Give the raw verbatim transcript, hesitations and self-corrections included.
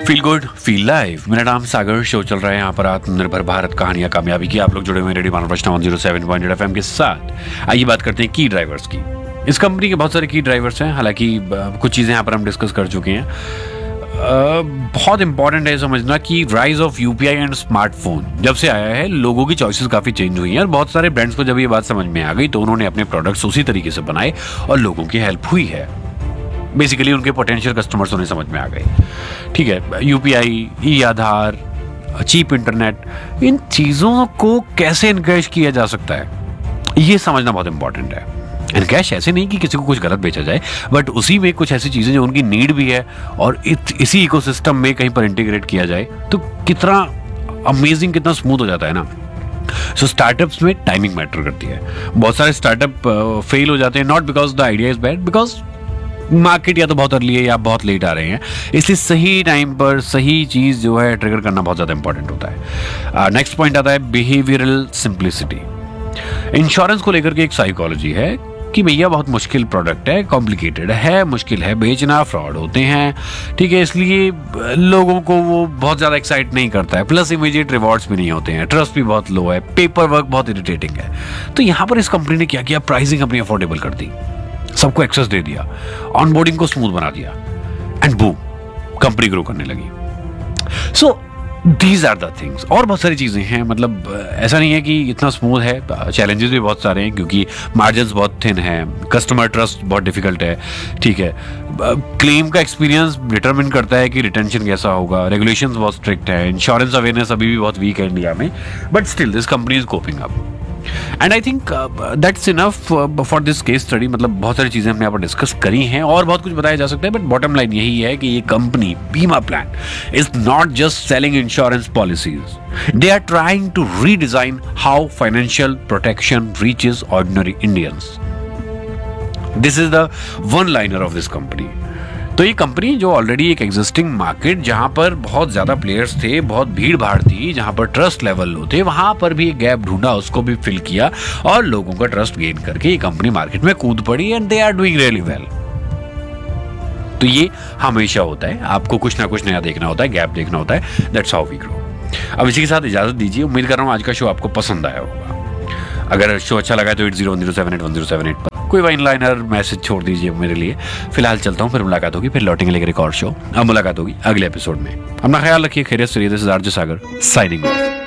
Feel good feel live. मेरा नाम सागर, show चल रहा है यहाँ पर आत्मनिर्भर भारत कहानियां कामयाबी की। आप लोग जुड़े हुए हैं रेडियो मानव प्रश्न one zero seven point eight F M के साथ। आइए बात करते हैं की ड्राइवर्स की। इस कंपनी के बहुत सारे की ड्राइवर्स हैं, हालांकि कुछ चीज़ें यहाँ पर हम डिस्कस कर चुके हैं। Uh, बहुत इंपॉर्टेंट है समझना कि rise of UPI and smartphone जब से आया है, लोगों की चॉइसेस काफ़ी चेंज हुई हैं और बहुत सारे ब्रांड्स को जब ये बात समझ में आ गई तो उन्होंने अपने प्रोडक्ट्स उसी तरीके से बनाए और लोगों की हेल्प हुई है। बेसिकली उनके पोटेंशियल कस्टमर्स उन्हें समझ में आ गए। ठीक है, यूपीआई, ई आधार, चीप इंटरनेट, इन चीज़ों को कैसे इनकरेज किया जा सकता है ये समझना बहुत इंपॉर्टेंट है। इनकैश ऐसे नहीं कि किसी को कुछ गलत बेचा जाए, बट उसी में कुछ ऐसी चीज़ें जो उनकी नीड भी है और इत, इसी इकोसिस्टम में कहीं पर इंटीग्रेट किया जाए तो कितना अमेजिंग, कितना स्मूथ हो जाता है ना। सो स्टार्टअप्स में टाइमिंग मैटर करती है। बहुत सारे स्टार्टअप फेल हो जाते हैं, not because the idea is bad, because market या तो बहुत अर्ली है या बहुत लेट आ रहे हैं। इसलिए सही टाइम पर सही चीज़ जो है ट्रिगर करना बहुत ज़्यादा इंपॉर्टेंट होता है। नेक्स्ट पॉइंट आता है बिहेवियरल सिंप्लिसिटी। इंश्योरेंस को लेकर के एक साइकोलॉजी है कि भैया बहुत मुश्किल प्रोडक्ट है, कॉम्प्लिकेटेड है, मुश्किल है बेचना, फ्रॉड होते हैं, ठीक है, इसलिए लोगों को वो बहुत ज़्यादा एक्साइट नहीं करता है। प्लस इमीडिएट रिवॉर्ड्स भी नहीं होते हैं, ट्रस्ट भी बहुत लो है, पेपर वर्क बहुत इरिटेटिंग है। तो यहाँ पर इस कंपनी ने क्या किया, प्राइसिंग अपनी अफोर्डेबल कर दी, सबको एक्सेस दे दिया, ऑनबोर्डिंग को स्मूथ बना दिया एंड बूम, कंपनी ग्रो करने लगी। So these are the things. और बहुत सारी चीज़ें हैं, मतलब ऐसा नहीं है कि इतना स्मूथ है, चैलेंजेस भी बहुत सारे हैं क्योंकि मार्जिन्स बहुत थिन है, कस्टमर ट्रस्ट बहुत डिफिकल्ट है, ठीक है, क्लेम का एक्सपीरियंस डिटरमिन करता है कि रिटेंशन कैसा होगा, रेगुलेशंस बहुत स्ट्रिक्ट है, इंश्योरेंस अवेयरनेस अभी भी बहुत वीक है इंडिया में, but still this company is coping up and I think that's enough for this case study. मतलब बहुत सारी चीज़ें हमने यहाँ पर डिस्कस करी हैं और बहुत कुछ बताया जा सकता है, बट बॉटम लाइन यही है कि ये कंपनी बीमा plan is not just selling insurance policies, they are trying to redesign how financial protection reaches ordinary Indians. This is the one liner of this company. तो ये कंपनी जो already एक existing market जहां पर बहुत ज्यादा players थे, बहुत भीड़ भाड़ थी, जहां पर ट्रस्ट लेवल लो थे, वहां पर भी एक गैप ढूंढा, उसको भी फिल किया और लोगों का ट्रस्ट गेन करके ये कंपनी मार्केट में कूद पड़ी and they are doing really well. तो ये हमेशा होता है, आपको कुछ ना कुछ नया देखना होता है, गैप देखना होता है, दैट्स हाउ वी ग्रो। अब इसी के साथ इजाजत दीजिए। उम्मीद कर रहा हूँ आज का शो आपको पसंद आया होगा। अगर शो अच्छा लगा तो eight zero one zero seven eight one zero seven eight पर कोई वन लाइनर मैसेज छोड़ दीजिए मेरे लिए। फिलहाल चलता हूँ, फिर मुलाकात होगी, फिर लौटेंगे लेकर एक और शो। अब मुलाकात होगी अगले एपिसोड में। अपना ख्याल रखिए, खैरियत से रहिए। This is RJ Sagar signing off.